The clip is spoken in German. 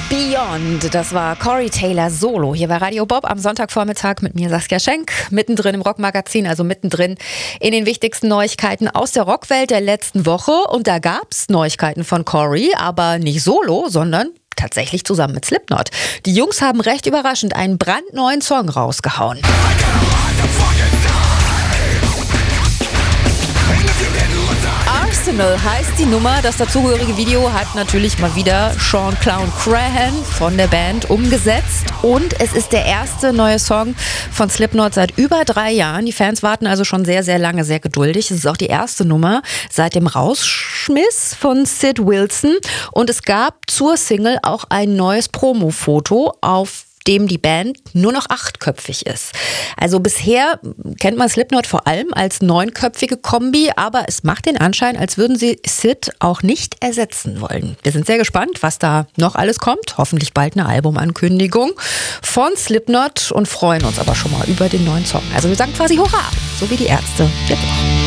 Beyond, das war Corey Taylor Solo hier bei Radio Bob am Sonntagvormittag mit mir Saskia Schenk, mittendrin im Rockmagazin, also mittendrin in den wichtigsten Neuigkeiten aus der Rockwelt der letzten Woche. Und da gab's Neuigkeiten von Corey, aber nicht solo, sondern tatsächlich zusammen mit Slipknot. Die Jungs haben recht überraschend einen brandneuen Song rausgehauen. Arsenal heißt die Nummer. Das dazugehörige Video hat natürlich mal wieder Sean Clown Crahan von der Band umgesetzt. Und es ist der erste neue Song von Slipknot seit über 3 Jahren. Die Fans warten also schon sehr, sehr lange, sehr geduldig. Es ist auch die erste Nummer seit dem Rausschmiss von Sid Wilson. Und es gab zur Single auch ein neues Promo-Foto, auf dem die Band nur noch 8-köpfig ist. Also bisher kennt man Slipknot vor allem als 9-köpfige Kombi, aber es macht den Anschein, als würden sie Sid auch nicht ersetzen wollen. Wir sind sehr gespannt, was da noch alles kommt. Hoffentlich bald eine Albumankündigung von Slipknot und freuen uns aber schon mal über den neuen Song. Also wir sagen quasi Hurra, so wie die Ärzte jetzt auch.